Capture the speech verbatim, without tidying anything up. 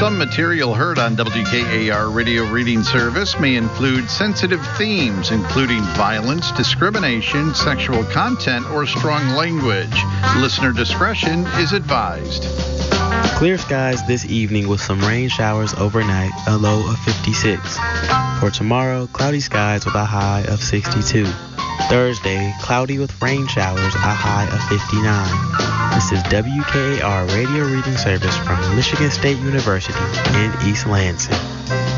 Some material heard on W K A R Radio Reading Service may include sensitive themes, including violence, discrimination, sexual content, or strong language. Listener discretion is advised. Clear skies this evening with some rain showers overnight, a low of fifty-six. For tomorrow, cloudy skies with a high of sixty-two. Thursday, cloudy with rain showers, a high of fifty-nine. This is W K A R Radio Reading Service from Michigan State University in East Lansing.